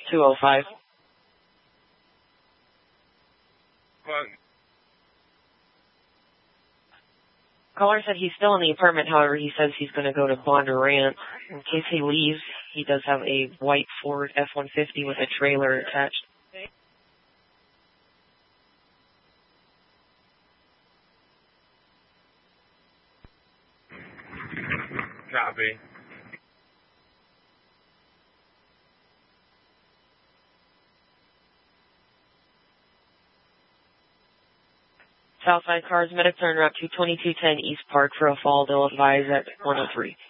205. Caller said he's still in the apartment, however, he says he's going to go to Bondurant. In case he leaves, he does have a white Ford F-150 with a trailer attached. Copy. Southside cars, medics are en route to 2210 East Park for a fall. They'll advise at 103.